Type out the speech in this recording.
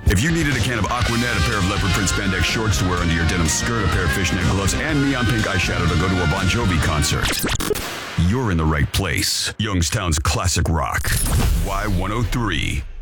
If you needed a can of Aquanet, a pair of leopard print spandex shorts to wear under your denim skirt, a pair of fishnet gloves, and neon pink eyeshadow to go to a Bon Jovi concert, you're in the right place. Youngstown's classic rock. Y103.